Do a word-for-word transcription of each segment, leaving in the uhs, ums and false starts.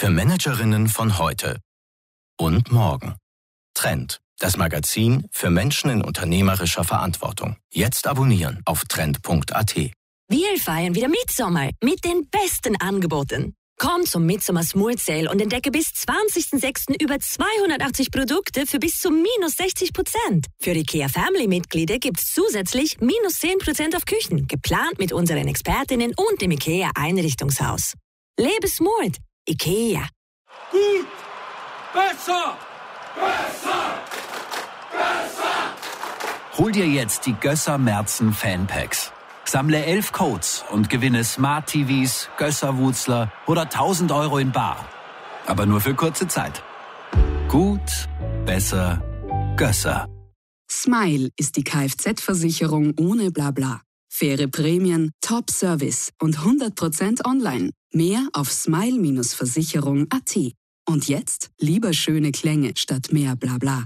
für Managerinnen von heute und morgen. Trend, das Magazin für Menschen in unternehmerischer Verantwortung. Jetzt abonnieren auf trend punkt a t. Wir feiern wieder Mitsommer mit den besten Angeboten. Komm zum Mitsommer Smooth Sale und entdecke bis zwanzigsten sechsten über zweihundertachtzig Produkte für bis zu minus sechzig Prozent. Für IKEA Family-Mitglieder gibt's zusätzlich minus zehn Prozent auf Küchen, geplant mit unseren Expertinnen und dem IKEA Einrichtungshaus. Lebe smooth. IKEA. Gut! Besser! Besser! Besser! Hol dir jetzt die Gösser Merzen Fanpacks. Sammle elf Codes und gewinne Smart T Vs, Gösser-Wutzler oder tausend Euro in bar. Aber nur für kurze Zeit. Gut, besser, Gösser. Smile ist die Kfz-Versicherung ohne Blabla. Faire Prämien, Top-Service und hundert Prozent online. Mehr auf smile Bindestrich versicherung punkt a t. Und jetzt lieber schöne Klänge statt mehr Blabla.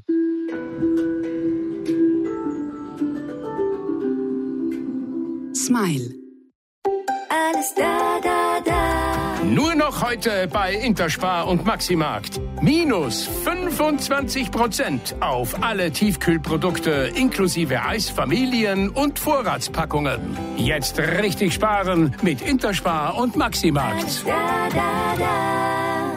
Smile. Alles da, da, da. Nur noch heute bei Interspar und Maximarkt. Minus fünfundzwanzig Prozent auf alle Tiefkühlprodukte inklusive Eis, Familien- und Vorratspackungen. Jetzt richtig sparen mit Interspar und Maximarkt. Alles da, da, da.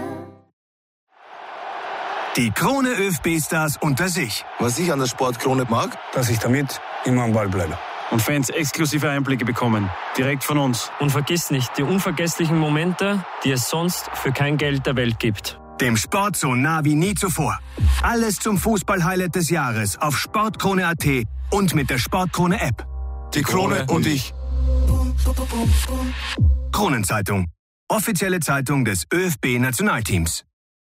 Die Krone ÖFB-Stars unter sich. Was ich an der Sportkrone mag, dass ich damit immer am Ball bleibe. Und Fans exklusive Einblicke bekommen, direkt von uns. Und vergiss nicht, die unvergesslichen Momente, die es sonst für kein Geld der Welt gibt. Dem Sport so nah wie nie zuvor. Alles zum Fußball-Highlight des Jahres auf sportkrone punkt a t und mit der Sportkrone-App. die Krone und ich. Kronenzeitung. Offizielle Zeitung des ÖFB-Nationalteams.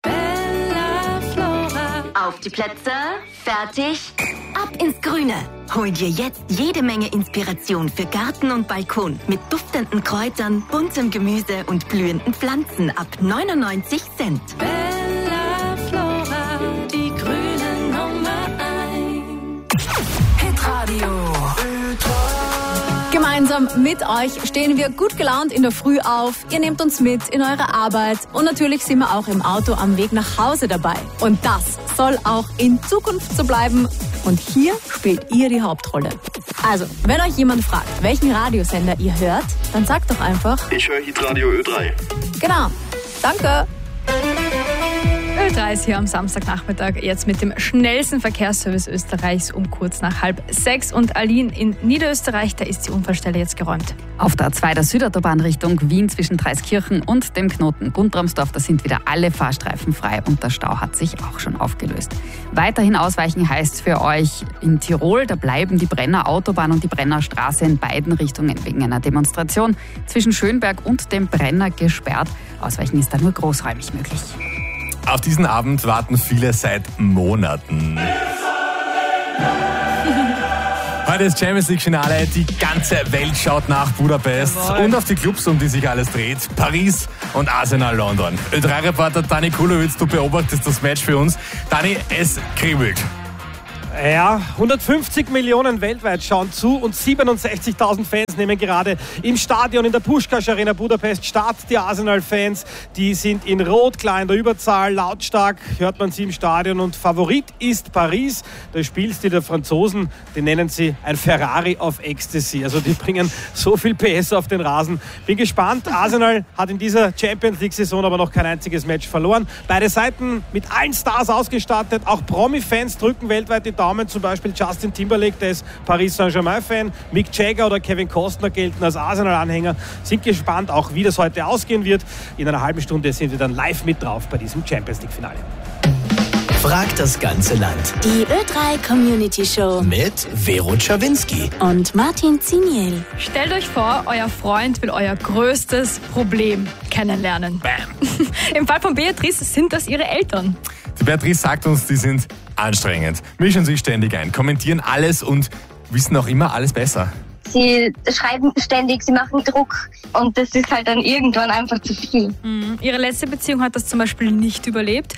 Auf die Plätze, fertig, ab ins Grüne. Hol dir jetzt jede Menge Inspiration für Garten und Balkon mit duftenden Kräutern, buntem Gemüse und blühenden Pflanzen ab neunundneunzig Cent. Bella Flora, die grüne Nummer eins. Hitradio. Gemeinsam mit euch stehen wir gut gelaunt in der Früh auf. Ihr nehmt uns mit in eure Arbeit und natürlich sind wir auch im Auto am Weg nach Hause dabei. Und das soll auch in Zukunft so bleiben. Und hier spielt ihr die Hauptrolle. Also, wenn euch jemand fragt, welchen Radiosender ihr hört, dann sagt doch einfach: Ich höre Hitradio Ö drei. Genau. Danke. Ö drei ist hier am Samstagnachmittag jetzt mit dem schnellsten Verkehrsservice Österreichs um kurz nach halb sechs. Und Aline, in Niederösterreich, da ist die Unfallstelle jetzt geräumt. Auf der A zwei der Südautobahn Richtung Wien zwischen Dreiskirchen und dem Knoten Guntramsdorf, da sind wieder alle Fahrstreifen frei und der Stau hat sich auch schon aufgelöst. Weiterhin ausweichen heißt für euch in Tirol, da bleiben die Brenner Autobahn und die Brenner Straße in beiden Richtungen wegen einer Demonstration zwischen Schönberg und dem Brenner gesperrt. Ausweichen ist da nur großräumig möglich. Auf diesen Abend warten viele seit Monaten. Heute ist Champions League Finale, die ganze Welt schaut nach Budapest. Jawohl. Und auf die Clubs, um die sich alles dreht. Paris und Arsenal London. Ö drei Reporter Dani Kulowitz, du beobachtest das Match für uns. Dani, es kribbelt. Ja, hundertfünfzig Millionen weltweit schauen zu und siebenundsechzigtausend Fans nehmen gerade im Stadion in der Puskás Arena Budapest statt. Die Arsenal-Fans, die sind in Rot, klar in der Überzahl, lautstark hört man sie im Stadion und Favorit ist Paris. Der Spielstil der Franzosen, den nennen sie ein Ferrari auf Ecstasy. Also die bringen so viel P S auf den Rasen. Bin gespannt. Arsenal hat in dieser Champions League-Saison aber noch kein einziges Match verloren. Beide Seiten mit allen Stars ausgestattet. Auch Promi-Fans drücken weltweit die Daumen. Zum Beispiel Justin Timberlake, der ist Paris Saint-Germain-Fan. Mick Jagger oder Kevin Costner gelten als Arsenal-Anhänger. Sind gespannt, auch wie das heute ausgehen wird. In einer halben Stunde sind wir dann live mit drauf bei diesem Champions League-Finale. Fragt das ganze Land. Die Ö drei Community Show mit Vero Czawinski und Martin Ziniel. Stellt euch vor, euer Freund will euer größtes Problem kennenlernen. Bam. Im Fall von Beatrice sind das ihre Eltern. Die Beatrice sagt uns, die sind anstrengend, mischen sich ständig ein, kommentieren alles und wissen auch immer alles besser. Sie schreiben ständig, sie machen Druck und das ist halt dann irgendwann einfach zu viel. Mhm. Ihre letzte Beziehung hat das zum Beispiel nicht überlebt.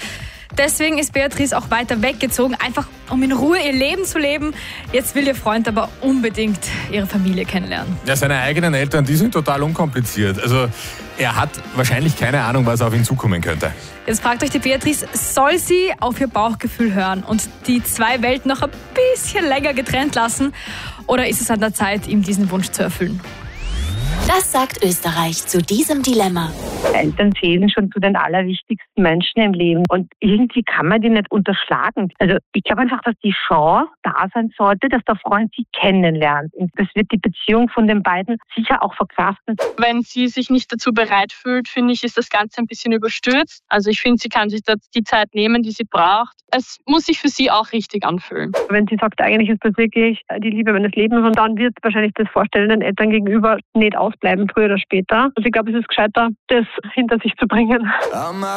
Deswegen ist Beatrice auch weiter weggezogen, einfach um in Ruhe ihr Leben zu leben. Jetzt will ihr Freund aber unbedingt ihre Familie kennenlernen. Ja, seine eigenen Eltern, die sind total unkompliziert. Also er hat wahrscheinlich keine Ahnung, was auf ihn zukommen könnte. Jetzt fragt euch die Beatrice, soll sie auf ihr Bauchgefühl hören und die zwei Welten noch ein bisschen länger getrennt lassen? Oder ist es an der Zeit, ihm diesen Wunsch zu erfüllen? Das sagt Österreich zu diesem Dilemma. Eltern zählen schon zu den allerwichtigsten Menschen im Leben und irgendwie kann man die nicht unterschlagen. Also ich glaube einfach, dass die Chance da sein sollte, dass der Freund sie kennenlernt. Und das wird die Beziehung von den beiden sicher auch verkraften. Wenn sie sich nicht dazu bereit fühlt, finde ich, ist das Ganze ein bisschen überstürzt. Also ich finde, sie kann sich die Zeit nehmen, die sie braucht. Es muss sich für sie auch richtig anfühlen. Wenn sie sagt, eigentlich ist das wirklich die Liebe meines Lebens und dann wird wahrscheinlich das Vorstellen den Eltern gegenüber nicht ausbleiben, früher oder später. Also ich glaube, es ist gescheiter, das hinter sich zu bringen.